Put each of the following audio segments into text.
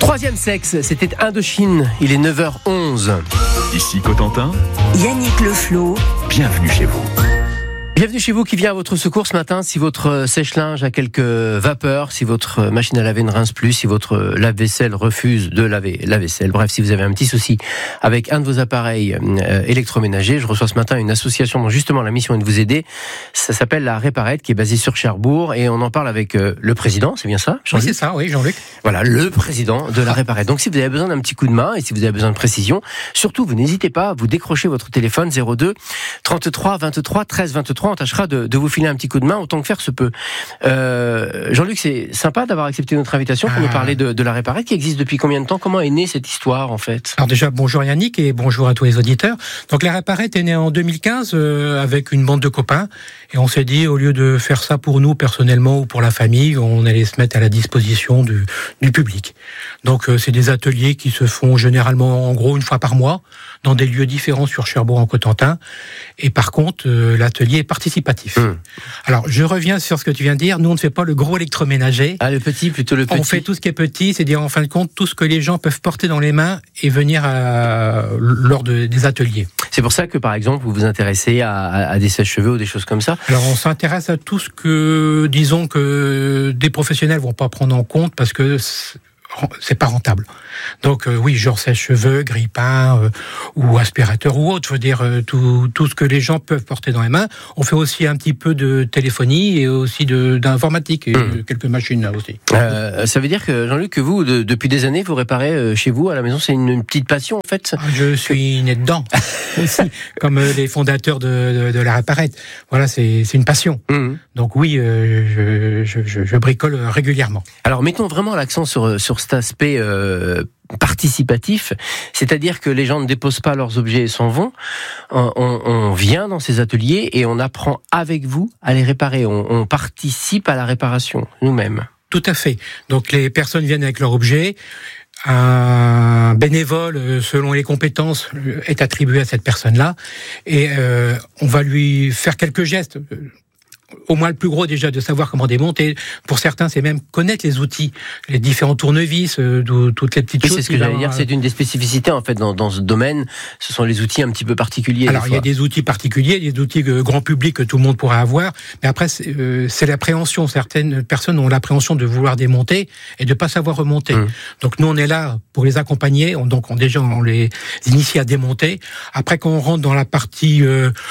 Troisième sexe, c'était Indochine, il est 9h11. Ici Cotentin, Yannick Le Floh, bienvenue chez vous. Bienvenue chez vous qui vient à votre secours ce matin. Si votre sèche-linge a quelques vapeurs, si votre machine à laver ne rince plus, si votre lave-vaisselle refuse de laver la vaisselle, bref, si vous avez un petit souci avec un de vos appareils électroménagers, je reçois ce matin une association dont justement la mission est de vous aider. Ça s'appelle la Réparette, qui est basée sur Cherbourg, et on en parle avec le président, c'est bien ça, Jean-Luc ? Oui, c'est ça, oui, Jean-Luc. Voilà, le président de la Réparette. Donc si vous avez besoin d'un petit coup de main et si vous avez besoin de précision, surtout vous n'hésitez pas, vous décrochez votre téléphone 02 33 23 13 23. On tâchera de vous filer un petit coup de main autant que faire se peut. Jean-Luc, c'est sympa d'avoir accepté notre invitation pour nous parler de la Réparette, qui existe depuis combien de temps ? Comment est née cette histoire en fait ? Alors déjà, bonjour Yannick et bonjour à tous les auditeurs. Donc la Réparette est née en 2015 avec une bande de copains et on s'est dit, au lieu de faire ça pour nous personnellement ou pour la famille, on allait se mettre à la disposition du public. Donc c'est des ateliers qui se font généralement en gros une fois par mois dans des lieux différents sur Cherbourg en Cotentin. Et par contre, l'atelier est participatif. Alors, je reviens sur ce que tu viens de dire. Nous, on ne fait pas le gros électroménager. Ah, le petit, plutôt le petit. On fait tout ce qui est petit, c'est-à-dire, en fin de compte, tout ce que les gens peuvent porter dans les mains et venir lors des ateliers. C'est pour ça que, par exemple, vous vous intéressez à des sèche-cheveux ou des choses comme ça ? Alors, on s'intéresse à tout ce que, disons, que des professionnels vont pas prendre en compte parce que c'est pas rentable. Donc oui, genre sèche-cheveux, grille-pain ou aspirateur ou autre, je veux dire tout ce que les gens peuvent porter dans les mains. On fait aussi un petit peu de téléphonie et aussi d'informatique et quelques machines là aussi. Ça veut dire que Jean-Luc, que vous depuis des années vous réparez chez vous à la maison, c'est une petite passion en fait. Je suis né dedans aussi, comme les fondateurs de la Réparette. Voilà, c'est une passion. Donc oui, je bricole régulièrement. Alors mettons vraiment l'accent sur cet aspect participatif, c'est-à-dire que les gens ne déposent pas leurs objets et s'en vont. On vient dans ces ateliers et on apprend avec vous à les réparer. On participe à la réparation nous-mêmes. Tout à fait. Donc les personnes viennent avec leurs objets. Un bénévole, selon les compétences, est attribué à cette personne-là et on va lui faire quelques gestes. Au moins le plus gros déjà de savoir comment démonter. Pour certains, c'est même connaître les outils, les différents tournevis, toutes les petites choses. C'est ce que j'allais dire, c'est une des spécificités en fait dans ce domaine. Ce sont les outils un petit peu particuliers. Alors il y a des outils particuliers, des outils grand public que tout le monde pourra avoir. Mais après, c'est l'appréhension. Certaines personnes ont l'appréhension de vouloir démonter et de pas savoir remonter. Donc nous, on est là pour les accompagner. Donc on les initie à démonter. Après, quand on rentre dans la partie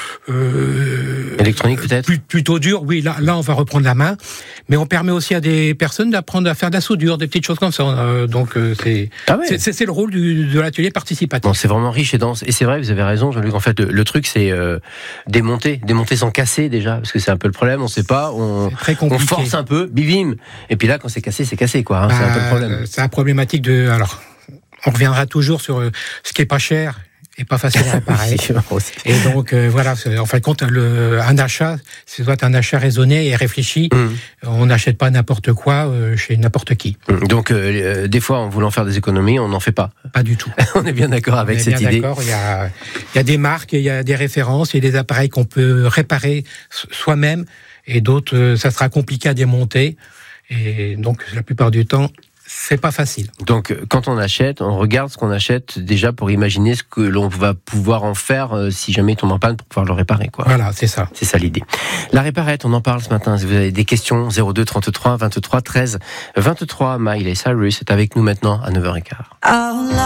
électronique peut-être, plutôt dure. Oui, là, on va reprendre la main, mais on permet aussi à des personnes d'apprendre à faire de la soudure, des petites choses comme ça. Donc, c'est le rôle de l'atelier participatif. Bon, c'est vraiment riche et dense. Et c'est vrai, vous avez raison, Jean-Luc. En fait, le truc, c'est démonter sans casser déjà, parce que c'est un peu le problème. On sait pas, on force un peu, bim, et puis là, quand c'est cassé, quoi. Hein, c'est un peu le problème. C'est la problématique de. Alors, on reviendra toujours sur ce qui est pas cher. Et pas facile à réparer. Et donc voilà, en fin de compte, un achat, c'est soit un achat raisonné et réfléchi. On n'achète pas n'importe quoi chez n'importe qui. Donc des fois, en voulant faire des économies, on n'en fait pas. Pas du tout. On est bien d'accord avec cette idée. D'accord. Il y a des marques, il y a des références, il y a des appareils qu'on peut réparer soi-même, et d'autres, ça sera compliqué à démonter. Et donc la plupart du temps, c'est pas facile. Donc, quand on achète, on regarde ce qu'on achète déjà pour imaginer ce que l'on va pouvoir en faire si jamais il tombe en panne pour pouvoir le réparer, quoi. Voilà, c'est ça. C'est ça l'idée. La Réparette, on en parle ce matin. Si vous avez des questions, 02 33 23 13 23. Miley Cyrus est avec nous maintenant à 9h15.